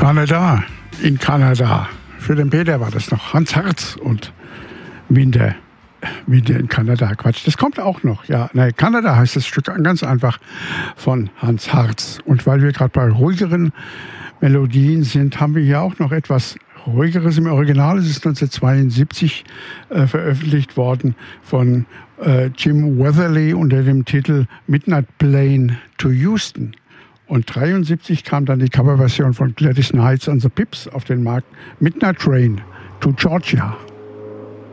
Kanada, in Kanada. Für den Peter war das noch Hans Harz und Winter in Kanada. Quatsch, das kommt auch noch. Ja, nein, Kanada heißt das Stück ganz einfach von Hans Harz. Und weil wir gerade bei ruhigeren Melodien sind, haben wir hier auch noch etwas Ruhigeres im Original. Es ist 1972 veröffentlicht worden von Jim Weatherly unter dem Titel Midnight Plane to Houston. Und 1973 kam dann die Coverversion von Gladys Knight and the Pips auf den Markt, Midnight Train to Georgia.